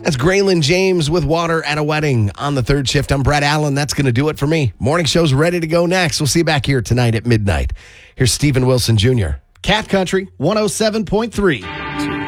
That's Graylin James with Water at a Wedding on the third shift. I'm Brett Allen. That's going to do it for me. Morning show's ready to go next. We'll see you back here tonight at midnight. Here's Stephen Wilson Jr. Cat Country 107.3.